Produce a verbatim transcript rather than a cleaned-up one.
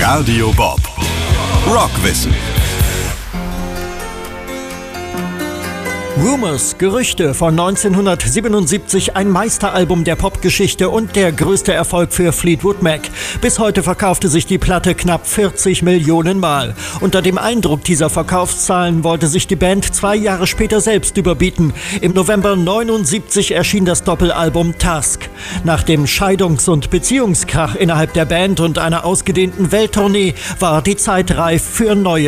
Radio Bob. Rockwissen. Rumours, Gerüchte von neunzehnhundertsiebenundsiebzig, ein Meisteralbum der Popgeschichte und der größte Erfolg für Fleetwood Mac. Bis heute verkaufte sich die Platte knapp vierzig Millionen Mal. Unter dem Eindruck dieser Verkaufszahlen wollte sich die Band zwei Jahre später selbst überbieten. Im November neunundsiebzig erschien das Doppelalbum Tusk. Nach dem Scheidungs- und Beziehungskrach innerhalb der Band und einer ausgedehnten Welttournee war die Zeit reif für neue